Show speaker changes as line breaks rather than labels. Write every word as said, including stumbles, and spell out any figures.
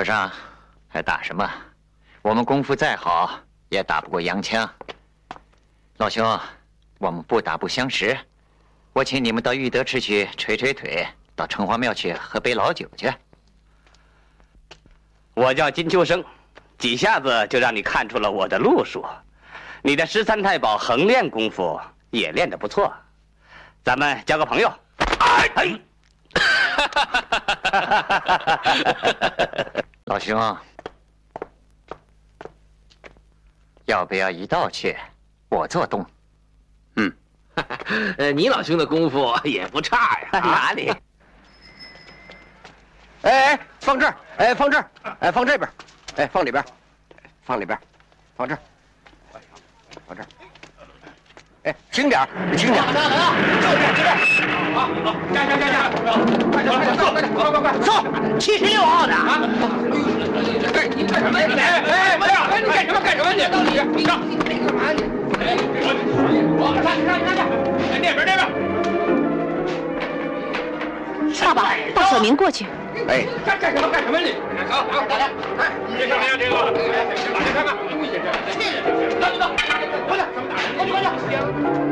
上，还打什么？我们功夫再好，也打不过洋枪。老兄，我们不打不相识。我请你们到裕德池去捶捶腿，到城隍庙去喝杯老酒去。
我叫金秋生，几下子就让你看出了我的路数。你的十三太保横练功夫也练得不错，咱们交个朋友。哎哎！
老兄，要不要一道去？我做东。
嗯，呃，你老兄的功夫也不差呀。
哪里？
哎哎，放这儿，哎，放这儿，哎，放这边，哎，放里边，放里边，放这儿，放这儿。哎，轻点儿，轻点儿。等等等等，就这，就这。好，好，加加加加，快点，快点，快点，快快快，送七十六号的啊！哎，你干什么？哎哎，不是，哎，你干什么？干什么？你到底你上，你干嘛你？哎，我上去上去上去，哎，那边那边。
爸爸，带小明过去。
哎，
干干什么？干什么你？好好，大家，哎，别上来呀，这个，打开看看，注意些，这，走走走，快点，快点，快点，快点。